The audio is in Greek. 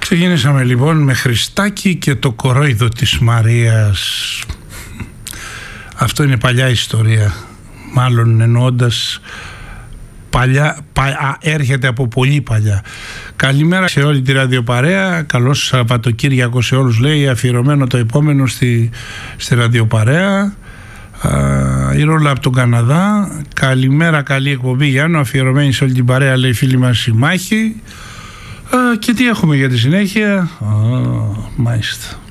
Ξεκινήσαμε λοιπόν με Χριστάκι και το κορόιδο της Μαρίας. Αυτό είναι παλιά ιστορία, μάλλον εννοώντας παλιά, έρχεται από πολύ παλιά. Καλημέρα σε όλη τη ραδιοπαρέα, καλώς Σαββατοκύριακο σε όλους, λέει, αφιερωμένο το επόμενο στη ραδιοπαρέα. Η Ρόλα από τον Καναδά, καλημέρα, καλή εκπομπή Γιάννο, αφιερωμένη σε όλη την παρέα, λέει, φίλη μας η Μάχη. Και τι έχουμε για τη συνέχεια? Μάλιστα.